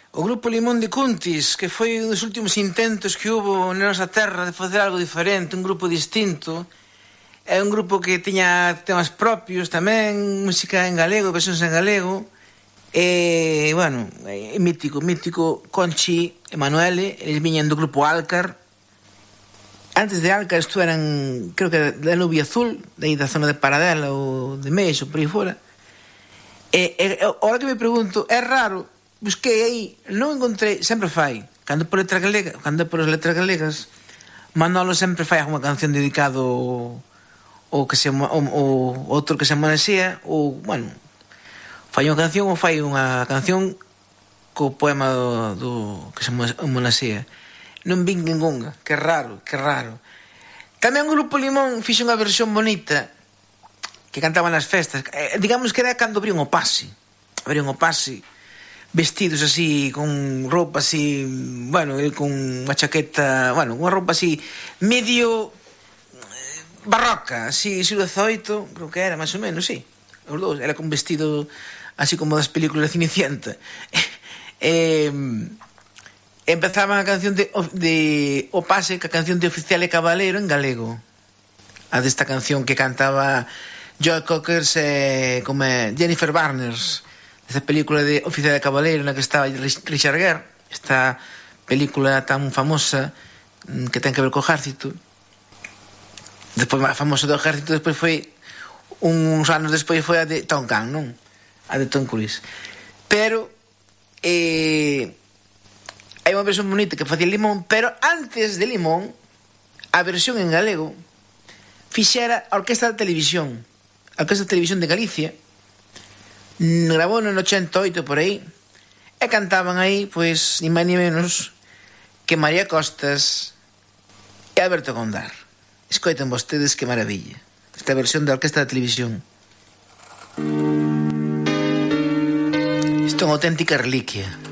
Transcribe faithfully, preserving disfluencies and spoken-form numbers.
O grupo Limón de Cuntis, que foi un dos últimos intentos que hubo na nosa terra de facer algo diferente, un grupo distinto. É un grupo que tiña temas propios tamén, música en galego, versións en galego. E, bueno, é mítico, mítico Conchi e Manuele, eles viñan do grupo Alcar. Antes de Alcar isto eran, creo que da Nubia Azul, de aí da zona de Paradela ou de Meixo, por aí fora. E, e ahora que me pregunto, é raro, busquei aí, non encontrei, sempre fai, cando por letras galegas, cando por as letras galegas, Manolo sempre fai alguma canción dedicado ao que se o, o outro que se amanecía, ou, bueno, fai unha canción ou fai unha canción co poema do, do que se amanecía. Non vin ningunha, que raro, que raro. Tamén o grupo Limón fixe unha versión bonita que cantaban nas festas, eh, digamos que era cando abrían o pase, abrían o pase, vestidos así, con roupa así, bueno, el con unha chaqueta, bueno, unha roupa así, medio eh, barroca, así, siglo dezoito, creo que era, máis ou menos, sí, os dous, era con vestido así como das películas de Cinecienta. eh, empezaban a canción de, de O Pase, que a canción de Oficial e Caballero en galego, a desta canción que cantaba Joe Cockers e como Jennifer Barnes, esa película de Oficial de Caballero na que estaba Richard Gere, esta película tan famosa que ten que ver co ejército. Despois, a famosa do ejército, despois foi uns anos despois foi a de Tom Gunn, non? A de Tom Cruise. Pero eh, hai unha versión bonita que facía Limón, pero antes de Limón, a versión en galego fixera a Orquestra de Televisión, a Orquestra de Televisión de Galicia. Grabou no ochenta e oito por aí e cantaban aí, pois, ni máis ni menos que María Costas e Alberto Gondar. Escoiten vostedes que maravilla esta versión da Orquestra de Televisión. Isto é unha auténtica reliquia.